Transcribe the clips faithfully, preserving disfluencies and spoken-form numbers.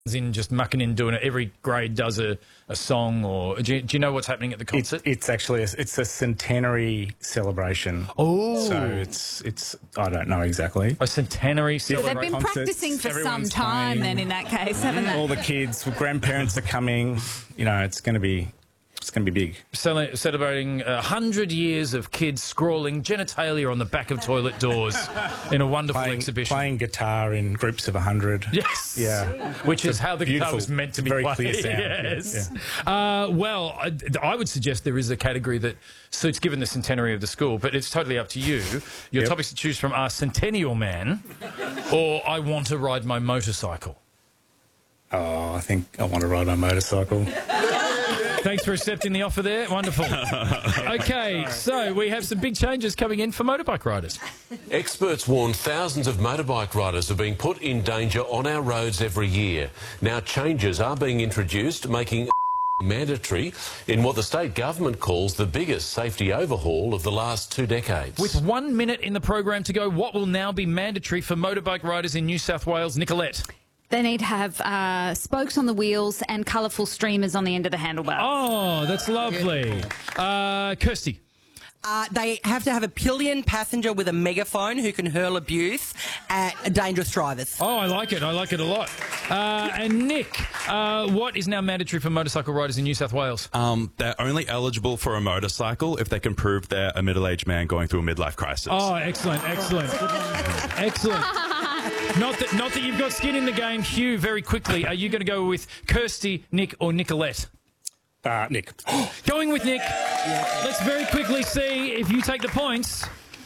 in just mucking in doing it. Every grade does a, a song, or do you, do you know what's happening at the concert? It's, it's actually a, it's a centenary celebration. Oh, so it's it's I don't know exactly. A centenary celebration. They've been practicing for some time. Then, in that case, haven't they? All the kids, grandparents are coming. You know, it's going to be. It's going to be big. Cele- celebrating a hundred years of kids scrawling genitalia on the back of toilet doors in a wonderful playing, exhibition. Playing guitar in groups of a hundred. Yes. Yeah. Which it's is how the guitar was meant to be very played. Clear sound. Yes. Yeah. Uh, well, I, I would suggest there is a category that suits given the centenary of the school, but it's totally up to you. Your yep. topics to choose from are Centennial Man or I Want to Ride My Motorcycle. Oh, I think I want to ride my motorcycle. Thanks for accepting the offer there. Wonderful. Okay, so we have some big changes coming in for motorbike riders. Experts warn thousands of motorbike riders are being put in danger on our roads every year. Now changes are being introduced, making mandatory in what the state government calls the biggest safety overhaul of the last two decades. With one minute in the program to go, what will now be mandatory for motorbike riders in New South Wales? Nicolette. They need to have uh, spokes on the wheels and colourful streamers on the end of the handlebar. Oh, that's lovely. Uh, Kirsty. Uh, they have to have a pillion passenger with a megaphone who can hurl abuse at dangerous drivers. Oh, I like it. I like it a lot. Uh, and Nick, uh, what is now mandatory for motorcycle riders in New South Wales? Um, they're only eligible for a motorcycle if they can prove they're a middle-aged man going through a midlife crisis. Oh, excellent, excellent. Excellent. Not that, not that you've got skin in the game. Hugh, very quickly, are you going to go with Kirsty, Nick or Nicolette? Uh, Nick. Going with Nick. Let's very quickly see if you take the points.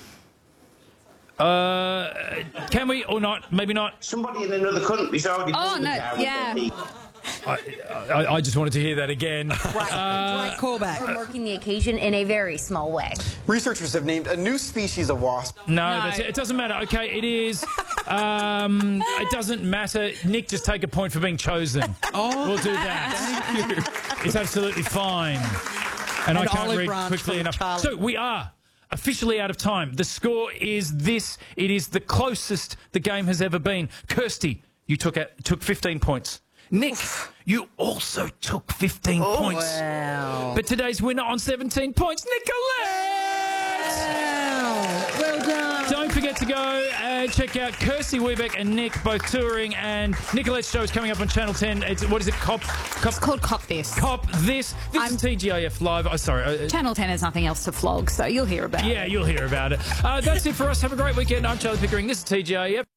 Uh, can we or not? Maybe not. Somebody in another country's already Oh, done no, the car. yeah. I, I, I just wanted to hear that again. Right, Uh, right callback. From working the occasion in a very small way. Researchers have named a new species of wasp. No, No. That's it. It doesn't matter. Okay, it is. Um, it doesn't matter. Nick, just take a point for being chosen. Oh, We'll do that. It's absolutely fine. And, I An can't olive read branch quickly from enough. Charlie. So we are officially out of time. The score is this. It is the closest the game has ever been. Kirsty, you took a, took fifteen points. Nick, you also took fifteen Oh, points. wow. But today's winner on seventeen points, Nicolette! Wow. Well done. Don't forget to go and check out Kirsty Webeck and Nick, both touring, and Nicolette's show is coming up on Channel ten. It's, what is it? Cop, Cop, It's called Cop This. Cop This. This I'm- is T G I F Live. Oh, sorry. Uh, Channel ten has nothing else to flog, so you'll hear about yeah, it. you'll hear about it. Uh, that's it for us. Have a great weekend. I'm Charlie Pickering. This is T G I F.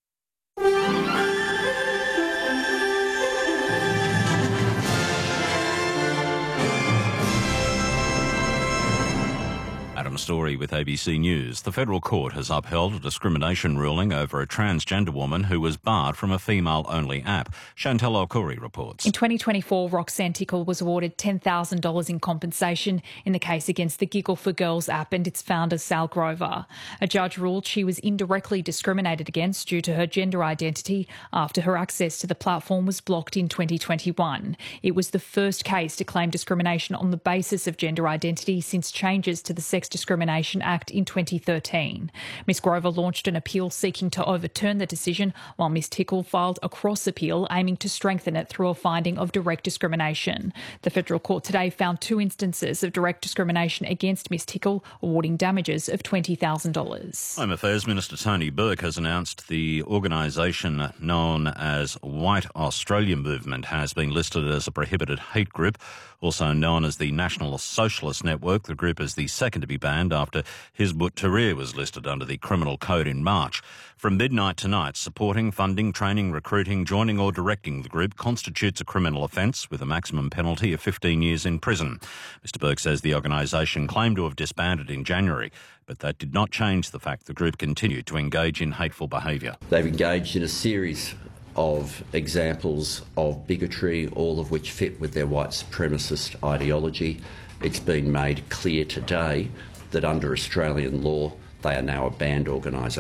Adam Story with A B C News. The federal court has upheld a discrimination ruling over a transgender woman who was barred from a female-only app. Chantal Alcuri reports. In twenty twenty-four, Roxanne Tickle was awarded ten thousand dollars in compensation in the case against the Giggle for Girls app and its founder, Sal Grover. A judge ruled she was indirectly discriminated against due to her gender identity after her access to the platform was blocked in twenty twenty-one. It was the first case to claim discrimination on the basis of gender identity since changes to the Sex Discrimination Act in twenty thirteen. Miss Grover launched an appeal seeking to overturn the decision, while Miss Tickle filed a cross-appeal aiming to strengthen it through a finding of direct discrimination. The federal court today found two instances of direct discrimination against Miss Tickle, awarding damages of twenty thousand dollars. Home Affairs Minister Tony Burke has announced the organisation known as White Australia Movement has been listed as a prohibited hate group. Also known as the National Socialist Network, the group is the second to be banned after Hizb ut-Tahrir was listed under the criminal code in March. From midnight tonight, supporting, funding, training, recruiting, joining or directing the group constitutes a criminal offence with a maximum penalty of fifteen years in prison. Mr Burke says the organisation claimed to have disbanded in January, but that did not change the fact the group continued to engage in hateful behaviour. They've engaged in a series of examples of bigotry, all of which fit with their white supremacist ideology. It's been made clear today that under Australian law, they are now a banned organisation.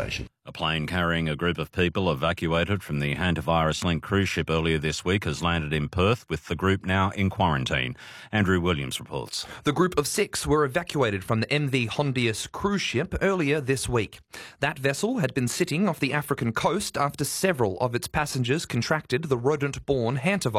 A plane carrying a group of people evacuated from the Hantavirus-linked cruise ship earlier this week has landed in Perth, with the group now in quarantine. Andrew Williams reports. The group of six were evacuated from the M V Hondius cruise ship earlier this week. That vessel had been sitting off the African coast after several of its passengers contracted the rodent-borne hantavirus.